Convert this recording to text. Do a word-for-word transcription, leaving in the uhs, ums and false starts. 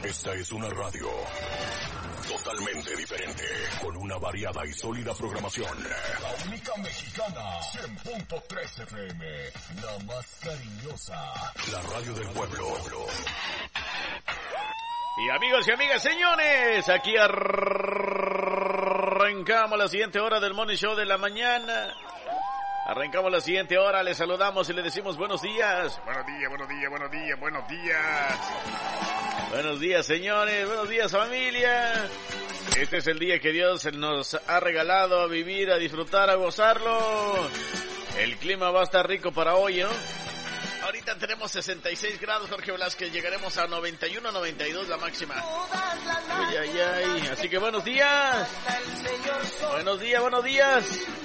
Esta es una radio totalmente diferente, con una variada y sólida programación. La única mexicana, cien punto tres F M, la más cariñosa, la radio del pueblo. Y amigos y amigas, señores, aquí arrancamos la siguiente hora del Morning Show de la mañana. Arrancamos la siguiente hora, les saludamos y le decimos buenos días. Buenos días, buenos días, buenos días, buenos días. Buenos días, señores, buenos días, familia. Este es el día que Dios nos ha regalado a vivir, a disfrutar, a gozarlo. El clima va a estar rico para hoy, ¿no? Ahorita tenemos sesenta y seis grados, Jorge Velázquez. Llegaremos a noventa y uno, noventa y dos la máxima. Ay, ay, ay. Así que buenos días. Buenos días, buenos días.